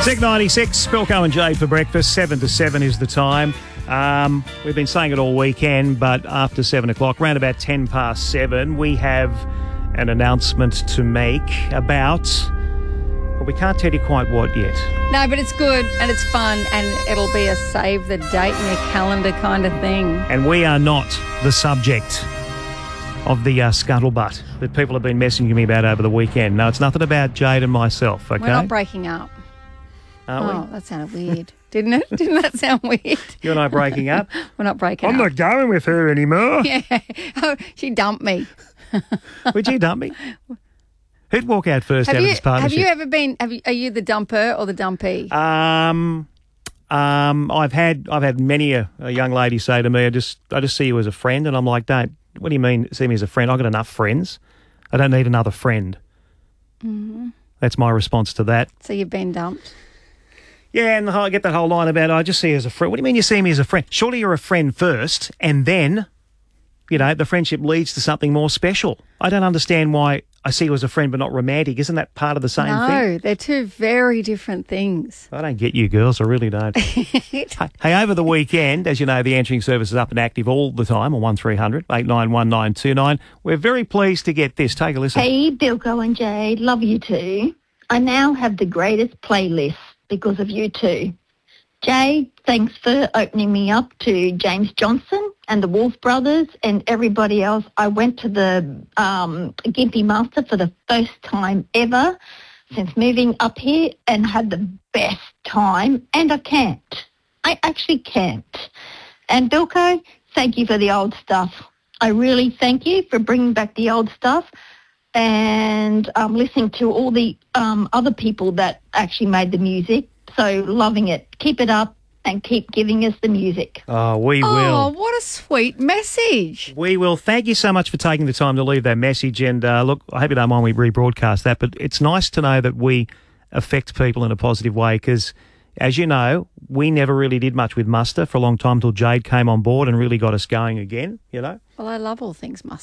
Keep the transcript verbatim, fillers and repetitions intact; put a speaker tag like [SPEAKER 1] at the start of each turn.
[SPEAKER 1] Zig ninety-six, Bilko and Jade for breakfast. Seven to seven is the time. Um, we've been saying it all weekend, but after seven o'clock, around about ten past seven, we have an announcement to make about. Well, we can't tell you quite what yet.
[SPEAKER 2] No, but it's good and it's fun and it'll be a save the date in your calendar kind of thing.
[SPEAKER 1] And we are not the subject of the uh, scuttlebutt that people have been messaging me about over the weekend. No, it's nothing about Jade and myself, okay?
[SPEAKER 2] We're not breaking up.
[SPEAKER 1] Are
[SPEAKER 2] oh,
[SPEAKER 1] we?
[SPEAKER 2] that sounded weird, didn't it? Didn't that sound weird?
[SPEAKER 1] You and I breaking up?
[SPEAKER 2] We're not breaking
[SPEAKER 1] I'm
[SPEAKER 2] up.
[SPEAKER 1] not going with her anymore.
[SPEAKER 2] Yeah. Oh, she dumped me.
[SPEAKER 1] Would you dump me? Who'd walk out first
[SPEAKER 2] Have
[SPEAKER 1] out
[SPEAKER 2] you,
[SPEAKER 1] of this partnership?
[SPEAKER 2] have you ever been, have you, are you the dumper or the dumpee?
[SPEAKER 1] Um, um, I've had I've had many a, a young lady say to me, I just I just see you as a friend, and I'm like, don't. What do you mean see me as a friend? I've got enough friends. I don't need another friend.
[SPEAKER 2] Mm-hmm.
[SPEAKER 1] That's my response to that.
[SPEAKER 2] So you've been dumped?
[SPEAKER 1] Yeah, and I get that whole line about, I just see you as a friend. What do you mean you see me as a friend? Surely you're a friend first, and then, you know, the friendship leads to something more special. I don't understand why I see you as a friend but not romantic. Isn't that part of the same
[SPEAKER 2] no,
[SPEAKER 1] thing?
[SPEAKER 2] No, they're two very different things.
[SPEAKER 1] I don't get you girls, I really don't. hey, hey, over the weekend, as you know, the answering service is up and active all the time on one three hundred eight nine one nine two nine. We're very pleased to get this. Take a listen.
[SPEAKER 3] Hey, Bilko and Jade, love you too. I now have the greatest playlist because of you two. Jade, thanks for opening me up to James Johnson and the Wolf Brothers and everybody else. I went to the um, Gympie Master for the first time ever since moving up here and had the best time, and I can't. I actually can't. And Bilko, thank you for the old stuff. I really thank you for bringing back the old stuff and um, listening to all the um, other people that actually made the music. So loving it. Keep it up and keep giving us the music.
[SPEAKER 1] Oh, we will.
[SPEAKER 2] Oh, what a sweet message.
[SPEAKER 1] We will. Thank you so much for taking the time to leave that message. And uh, look, I hope you don't mind we rebroadcast that, but it's nice to know that we affect people in a positive way because, as you know, we never really did much with Muster for a long time until Jade came on board and really got us going again, you know.
[SPEAKER 2] Well, I love all things mustard.